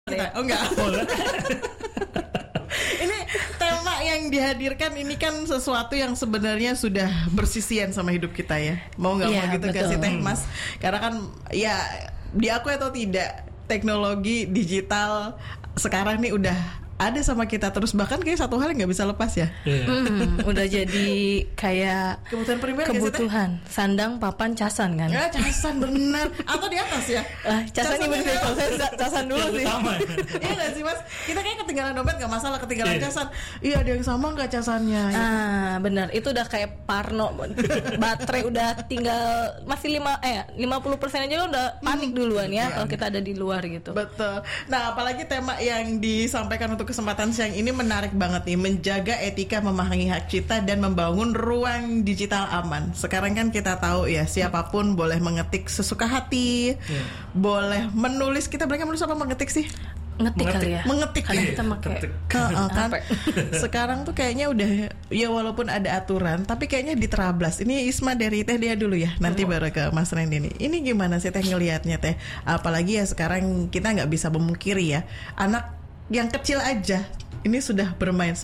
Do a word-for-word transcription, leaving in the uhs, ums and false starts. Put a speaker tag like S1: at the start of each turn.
S1: Kita, oh enggak. Ini tema yang dihadirkan ini kan sesuatu yang sebenarnya sudah bersisian sama hidup kita ya. Mau nggak
S2: ya,
S1: mau gitu kan sih Teh Mas. Karena kan ya diakui atau tidak teknologi digital sekarang nih udah ada sama kita terus, bahkan kayak satu hal yang nggak bisa lepas ya.
S2: Yeah. Hmm, udah jadi kayak
S1: kebutuhan primer,
S2: kebutuhan sandang, papan, casan kan?
S1: Ya casan benar. Atau di atas ya?
S2: Ah, casan ini benar. Saya casan dulu sih.
S1: Iya nggak sih Mas? Kita kayak ketinggalan dompet nggak masalah, ketinggalan yeah. casan. Iya ada yang sama nggak casannya? Ya.
S2: Ah benar. Itu udah kayak parno. Baterai udah tinggal masih lima eh lima puluh persen aja udah panik duluan ya, yeah. kalau kita ada di luar gitu.
S1: Betul. Nah apalagi tema yang disampaikan untuk kesempatan siang ini menarik banget nih, menjaga etika, memahami hak cipta dan membangun ruang digital aman. Sekarang kan kita tahu ya, siapapun boleh mengetik sesuka hati, yeah. boleh menulis. Kita mereka menulis apa mengetik sih?
S2: Ngetik kali ya.
S1: Mengetik
S2: karena
S1: ya.
S2: kita pakai
S1: uh, kan. Sekarang tuh kayaknya udah ya walaupun ada aturan, tapi kayaknya diterablas. Ini Isma dari Teh dia dulu ya. Nanti oh. baru ke Mas Randy nih. Ini gimana sih Teh ngelihatnya Teh? Apalagi ya sekarang kita nggak bisa memungkiri ya, anak yang kecil aja ini sudah bermain